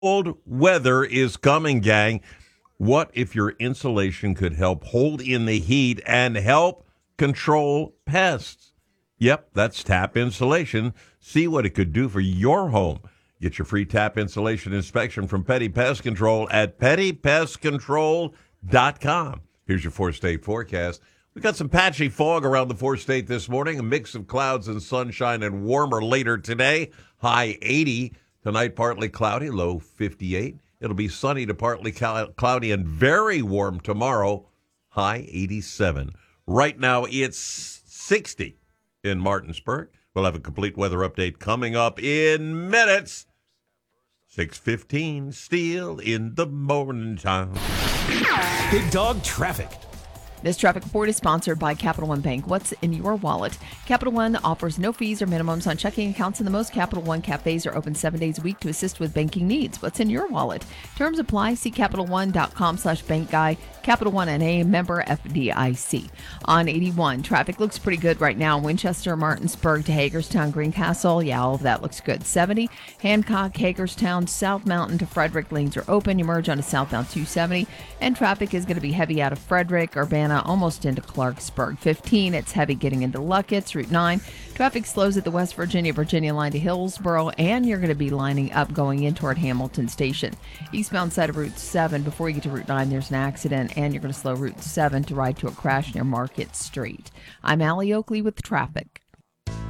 Cold weather is coming, gang. What if your insulation could help hold in the heat and help control pests? Yep, that's Tap Insulation. See what it could do for your home. Get your free Tap Insulation inspection from Petty Pest Control at pettypestcontrol.com. Here's your four-state forecast. We got some patchy fog around the four-state this morning, a mix of clouds and sunshine, and warmer later today. High 80. Tonight, partly cloudy, low 58. It'll be sunny to partly cloudy and very warm tomorrow, high 87. Right now, it's 60 in Martinsburg. We'll have a complete weather update coming up in minutes. 6:15, still in the morning time. Big Dog Traffic. This traffic report is sponsored by Capital One Bank. What's in your wallet? Capital One offers no fees or minimums on checking accounts, and the most Capital One cafes are open 7 days a week to assist with banking needs. What's in your wallet? Terms apply. See CapitalOne.com/bank guy. Capital One NA, member FDIC. On 81, traffic looks pretty good right now. Winchester, Martinsburg to Hagerstown, Greencastle. Yeah, all of that looks good. 70, Hancock, Hagerstown, South Mountain to Frederick. Lanes are open. You merge onto southbound 270. And traffic is going to be heavy out of Frederick, Urbana, almost into Clarksburg. 15, it's heavy getting into Luckett's. Route 9, traffic slows at the West Virginia line to Hillsboro, and you're going to be lining up going in toward Hamilton Station. Eastbound side of Route 7, before you get to Route 9, there's an accident, and you're going to slow Route 7 to ride to a crash near Market Street. I'm Allie Oakley with traffic.